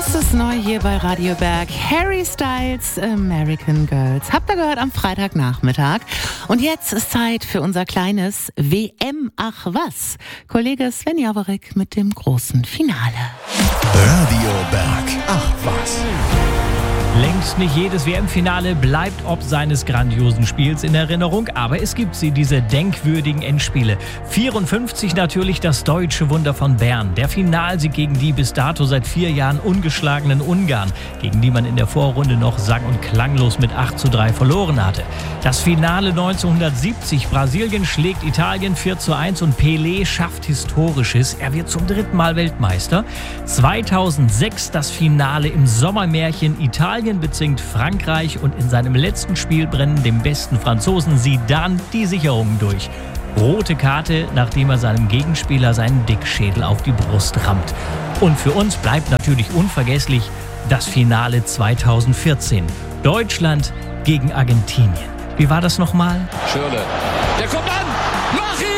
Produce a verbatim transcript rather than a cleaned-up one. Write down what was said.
Das ist neu hier bei Radio Berg. Harry Styles, American Girls. Habt ihr gehört am Freitagnachmittag. Und jetzt ist Zeit für unser kleines W M Ach was. Kollege Sven Javorik mit dem großen Finale. Radio Berg. Ach was. Längst nicht jedes W M-Finale bleibt ob seines grandiosen Spiels in Erinnerung, aber es gibt sie, diese denkwürdigen Endspiele. vierundfünfzig natürlich das deutsche Wunder von Bern. Der Finalsieg gegen die bis dato seit vier Jahren ungeschlagenen Ungarn, gegen die man in der Vorrunde noch sang- und klanglos mit acht zu drei verloren hatte. Das Finale neunzehnhundertsiebzig, Brasilien schlägt Italien vier zu eins und Pelé schafft Historisches. Er wird zum dritten Mal Weltmeister. zweitausendsechs das Finale im Sommermärchen Italien bezwingt Frankreich und in seinem letzten Spiel brennen dem besten Franzosen Zidane die Sicherungen durch. Rote Karte, nachdem er seinem Gegenspieler seinen Dickschädel auf die Brust rammt. Und für uns bleibt natürlich unvergesslich das Finale zweitausendvierzehn. Deutschland gegen Argentinien. Wie war das nochmal? Schürrle, der kommt an! Mach ihn!